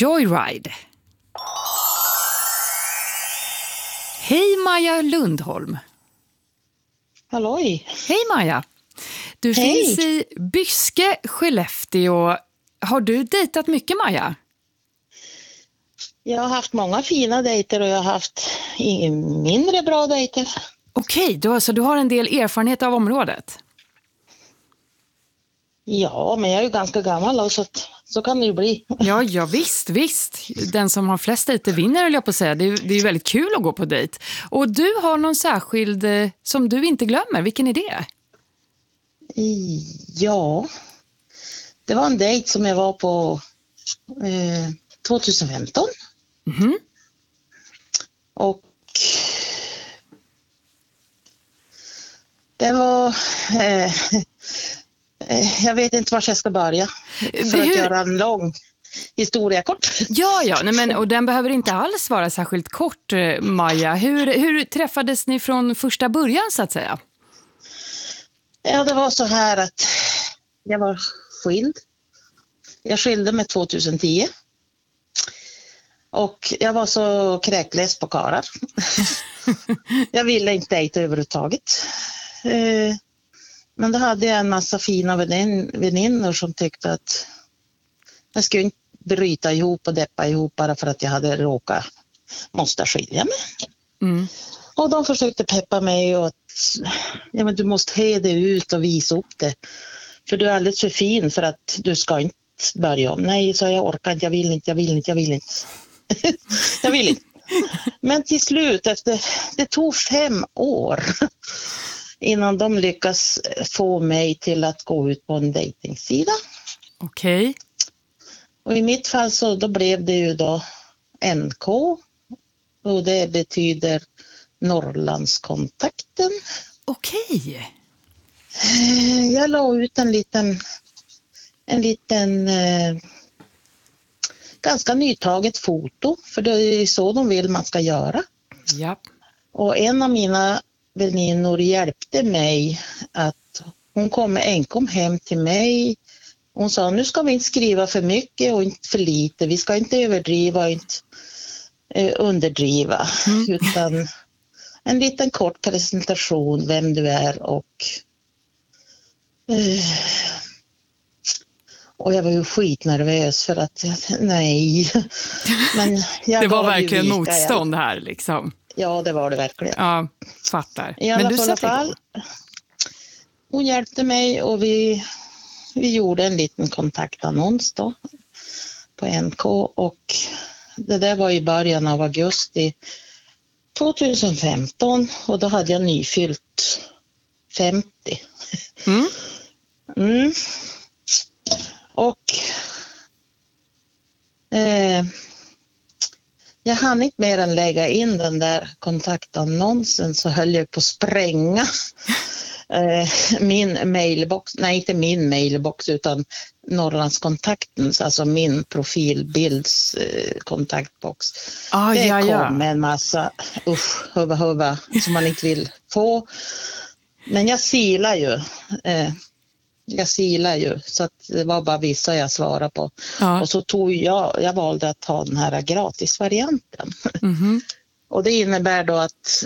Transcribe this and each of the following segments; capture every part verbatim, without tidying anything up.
Joyride. Hej Maja Lundholm. Halloj. Hej Maja. Du Hej. finns i Byske, Skellefteå. Har du dejtat mycket, Maja? Jag har haft många fina dejter och jag har haft mindre bra dejter. Okej, du, alltså, du har en del erfarenhet av området. Ja, men jag är ju ganska gammal och så, så kan det ju bli. Ja, ja visst, visst. Den som har flest dejter vinner, vill jag på säga. Det är, det är ju väldigt kul att gå på dejt. Och du har någon särskild eh, som du inte glömmer. Vilken är det? Ja, det var en dejt som jag var på eh, tjugohundrafemton. Mhm. Och det var... Eh, eh, jag vet inte var jag ska börja för att Hur- göra en lång historia kort. Ja, ja. Nej, men, och den behöver inte alls vara särskilt kort, eh, Maja. Hur, hur träffades ni från första början, så att säga? Ja, det var så här att jag var skild. Jag skilde mig tjugohundratio. Och jag var så kräklös på karar. Jag ville inte dejta överhuvudtaget. Eh, Men då hade jag en massa fina vänin- väninnor som tyckte att jag skulle inte bryta ihop och deppa ihop bara för att jag hade råkat måste skilja mig. Mm. Och de försökte peppa mig och att ja, men du måste he det ut och visa upp det. För du är alldeles för fin för att du ska inte börja om. Nej, så jag orkar inte, jag vill inte, jag vill inte, jag vill inte. jag vill inte. Men till slut, efter, det tog fem år innan de lyckas få mig till att gå ut på en dejtingsida. Okej. Och i mitt fall så då blev det ju då N K. Och det betyder Norrlandskontakten. Okej. Eh, Jag la ut en liten, en liten eh, ganska nytaget foto. För det är så de vill man ska göra. Ja. Och en av mina väninnor hjälpte mig att hon kom enkom hem till mig. Hon sa, nu ska vi inte skriva för mycket och inte för lite. Vi ska inte överdriva och inte eh, underdriva. Mm. Utan en liten kort presentation, vem du är och... Eh, och jag var ju skitnervös för att, nej. Men jag Det var gav ju verkligen vika, motstånd här, liksom. Ja, det var det verkligen. Ja, fattar. I alla Men du fall, satte fall igång. hon hjälpte mig och vi, vi gjorde en liten kontaktannons då på N K och det där var i början av augusti tjugohundrafemton och då hade jag nyfyllt femtio. Mm. Mm. Och eh, jag hann inte mer än lägga in den där kontaktannonsen så höll jag på att spränga eh, min mailbox, nej inte min mailbox utan Norrlandskontaktens, alltså min profilbilds eh, kontaktbox. Ah, Det ja, kom ja. en massa usch, huva, huva som man inte vill få. Men jag silar ju. Eh, jag silar ju så att det var bara vissa jag svarade på. Ja. Och så tog jag, jag valde att ta den här gratisvarianten. Mhm. Och det innebär då att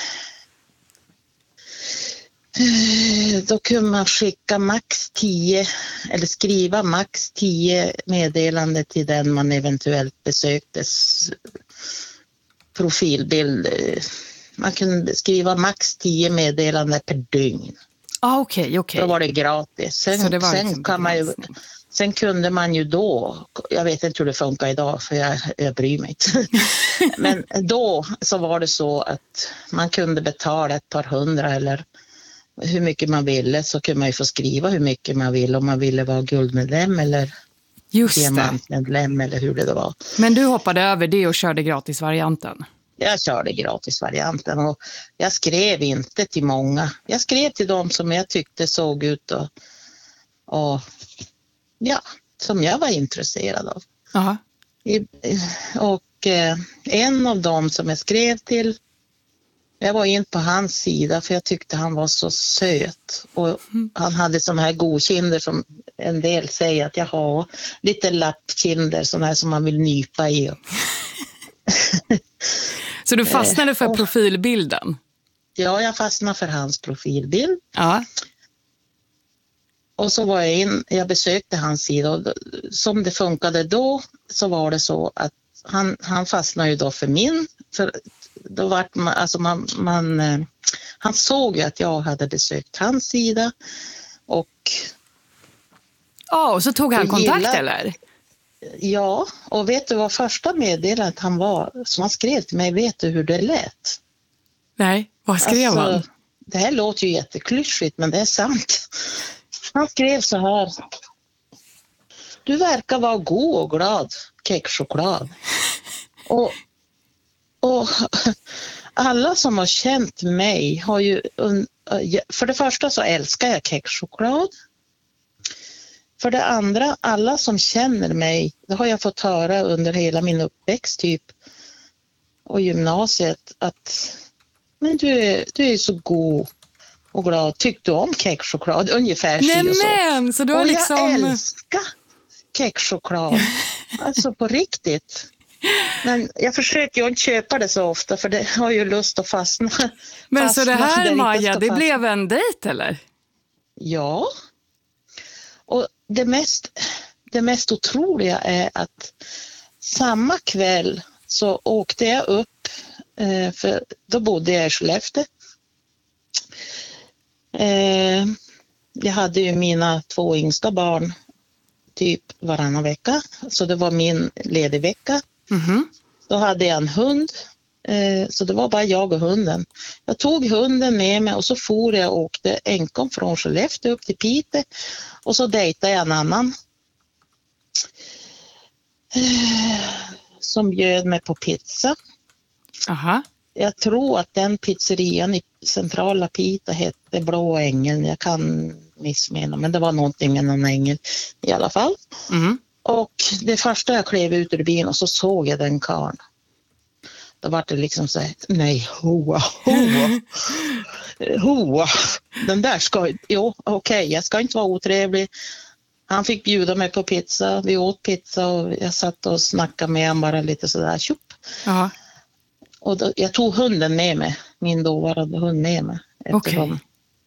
eh, då kunde man skicka max tio eller skriva max tio meddelande till den man eventuellt besöktes profilbild. Man kunde skriva max tio meddelande per dygn. Ah, okej, okej. Då var det gratis. Sen, Så det var sen, liksom kan man ju, begränsning. sen kunde man ju då, jag vet inte hur det funkar idag för jag, jag bryr mig inte. Men då så var det så att man kunde betala ett par hundra eller hur mycket man ville så kunde man ju få skriva hur mycket man ville om man ville vara guldmedlem eller Just det. diamantmedlem eller hur det då var. Men du hoppade över det och körde gratisvarianten. Jag körde gratisvarianten och jag skrev inte till många. Jag skrev till dem som jag tyckte såg ut och, och ja, som jag var intresserad av. Aha. I, och eh, en av dem som jag skrev till Jag var in på hans sida för jag tyckte han var så söt. Och han hade såna här godkinder som en del säger att jag har. Lite lappkinder, såna här som man vill nypa i. Så du fastnade för profilbilden? Ja, jag fastnade för hans profilbild. Ja. Och så var jag in, jag besökte hans sida och som det funkade då så var det så att han, han fastnade ju då för min. För då var man, alltså man, man, han såg ju att jag hade besökt hans sida och... Ja, och så tog han kontakt gillade, eller? Ja, och vet du vad första meddelandet han var, som han skrev till mig, vet du hur det lät? Nej, vad skrev alltså, han? Det här låter ju jätteklyschigt, men det är sant. Han skrev så här: du verkar vara god och glad, kexchoklad. och, och alla som har känt mig har ju, för det första så älskar jag kexchoklad. För det andra, alla som känner mig, det har jag fått höra under hela min uppväxt typ och gymnasiet, att men du är, du är så god och glad. Tyckte du om kexchoklad? Ungefär Nej, och så. Men, så du har och liksom... jag älskar kexchoklad. Alltså på riktigt. Men jag försöker ju inte köpa det så ofta för det har ju lust att fastna. Men fastna så det här, det Maja, det fastna. blev en dejt eller? Ja. Och det mest, det mest otroliga är att samma kväll så åkte jag upp, för då bodde jag i Skellefteå. Jag hade ju mina två yngsta barn typ varannan vecka, så det var min ledig vecka. Mm-hmm. Då hade jag en hund, så det var bara jag och hunden. Jag tog hunden med mig och så for jag och åkte enkom från Skellefteå upp till Piteå och så dejtade jag en annan som bjöd mig på pizza. Aha. Jag tror att den pizzerian i centrala Piteå hette Blå ängeln. Jag kan missmena, men det var någonting med någon ängel i alla fall. Mm. Och det första jag klev ut ur bilen och så såg jag den karln. Då var det liksom så här, nej, hoa, hoa, hoa. Den där ska, jo, okej, okay, jag ska inte vara otrevlig. Han fick bjuda mig på pizza, vi åt pizza och jag satt och snackade med honom bara lite sådär, tjup. Ja. Och då, jag tog hunden med mig, min dåvarande hund med mig. Okej. Okay.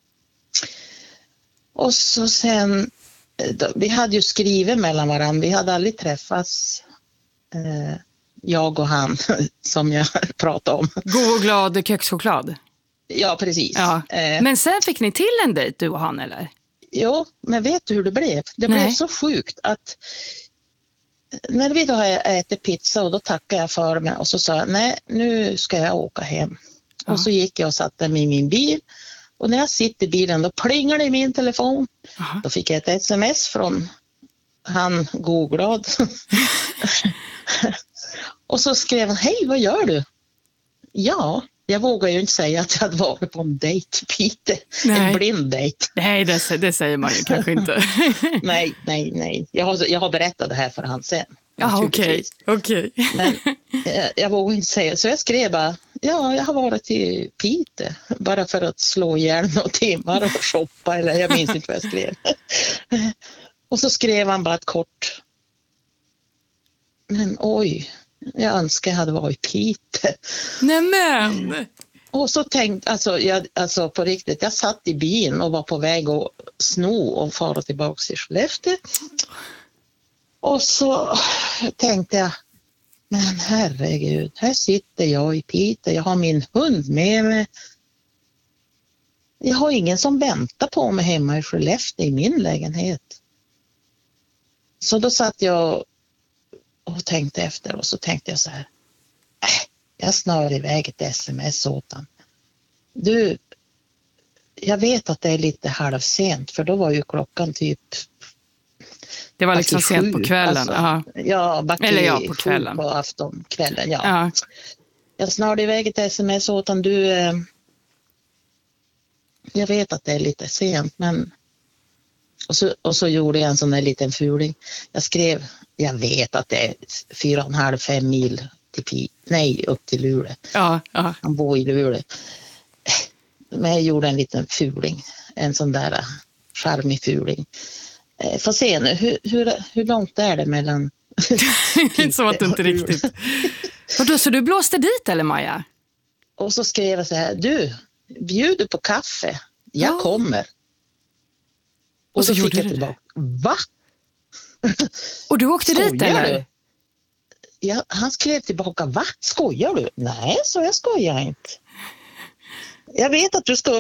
Och så sen, då, vi hade ju skrivit mellan varandra, vi hade aldrig träffats, eh, jag och han som jag pratade om. God och glad kexchoklad. Ja, precis. Ja. Eh, men sen fick ni till en dejt, du och han, eller? Jo, men vet du hur det blev? Det Nej. blev så sjukt att när vi då ätit pizza och då tackade jag för mig och så sa jag, nej, nu ska jag åka hem. Ja. Och så gick jag och satte mig i min bil. Och när jag sitter i bilen då plingar det i min telefon. Aha. Då fick jag ett sms från han Googlad. Och så skrev han, hej, vad gör du? Ja, jag vågar ju inte säga att jag hade varit på en dejt, Peter. En blind dejt. Nej, det, det säger man ju kanske inte. nej, nej, nej. Jag har, jag har berättat det här för han sen. Ja, okej. Okay. Okay. Men jag, jag vågar inte säga. Så jag skrev bara, ja, jag har varit i Piteå. Bara för att slå ihjäl några timmar och shoppa. Eller jag minns inte vad jag skrev. Och så skrev han bara ett kort. Men oj, jag önskar jag hade varit i Piteå. Nämen! Och så tänkte, alltså, jag, alltså på riktigt, jag satt i bilen och var på väg att sno och fara tillbaka till Skellefteå. Och så tänkte jag, men herregud, här sitter jag i Piteå, jag har min hund med mig. Jag har ingen som väntar på mig hemma i Skellefteå i min lägenhet. Så då satt jag och tänkte efter och så tänkte jag så här, äh, jag snör iväg ett sms åt han. Du, jag vet att det är lite halvsent för då var ju klockan typ det var liksom sent på kvällen. Alltså, ja, back eller ja, på kvällen. På aftonkvällen, ja. ja. Jag snörde iväg ett sms åt han, du, eh, jag vet att det är lite sent, men och så, och så gjorde jag en sån där liten fuling. Jag skrev, jag vet att det är fyra och en halv, fem mil till Pi, nej, upp till Luleå. Ja, ja. Han bor i Luleå. Men jag gjorde en liten fuling. En sån där charmig fuling. Eh, får se nu, hur, hur, hur långt är det mellan... Så att det inte riktigt... Och då, så du blåste dit eller Maja? Och så skrev jag så här, du, bjuder på kaffe. Jag Ja. kommer. Och, Och så då fick gjorde jag du det. tillbaka, va? Och du åkte dit Skojar eller? du? Ja, han skrev tillbaka, va? Skojar du? Nej, så jag skojar inte. Jag vet att du ska